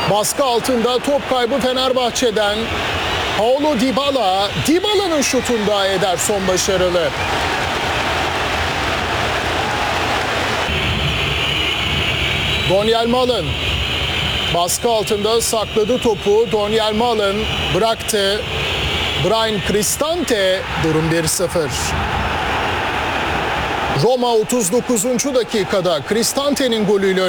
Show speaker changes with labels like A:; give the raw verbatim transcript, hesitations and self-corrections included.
A: Baskı altında top kaybı Fenerbahçe'den. Paulo Dybala, Dybala'nın şutunda Ederson başarılı. Donyell Malen baskı altında sakladı topu. Donyell Malen bıraktı. Bryan Cristante, durum bir sıfır. Roma otuz dokuzuncu dakikada Cristante'nin golüyle